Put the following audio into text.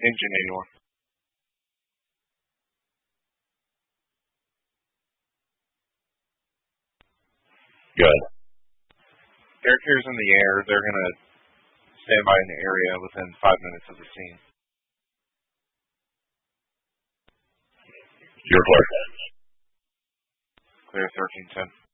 Engine 81. Good. Air carrier's in the air. They're going to stand by in the area within 5 minutes of the scene. You're clear. Clear 1310.